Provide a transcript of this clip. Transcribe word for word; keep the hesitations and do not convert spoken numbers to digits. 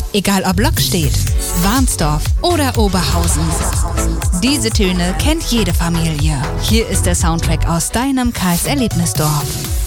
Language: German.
Egal ob Lockstedt, Warnsdorf oder Oberhausen. Diese Töne kennt jede Familie. Hier ist der Soundtrack aus deinem K S-Erlebnisdorf.